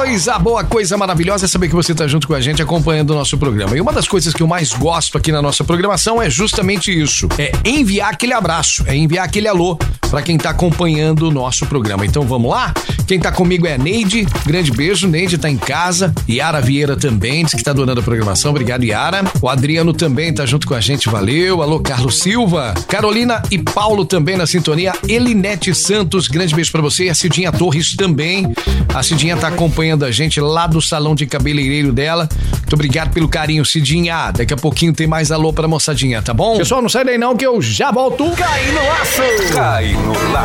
Coisa boa, coisa maravilhosa é saber que você tá junto com a gente acompanhando o nosso programa. E uma das coisas que eu mais gosto aqui na nossa programação é justamente isso. É enviar aquele abraço, é enviar aquele alô pra quem tá acompanhando o nosso programa. Então vamos lá? Quem tá comigo é a Neide. Grande beijo, Neide tá em casa. Yara Vieira também, diz que tá adorando a programação. Obrigado, Yara. O Adriano também tá junto com a gente, valeu. Alô, Carlos Silva. Carolina e Paulo também na sintonia. Elinete Santos, grande beijo pra você. E a Cidinha Torres também. A Cidinha tá acompanhando a gente lá do salão de cabeleireiro dela. Muito obrigado pelo carinho, Cidinha. Daqui a pouquinho tem mais alô pra moçadinha, tá bom? Pessoal, não sai daí não que eu já volto. Cai no laço! Cai no laço!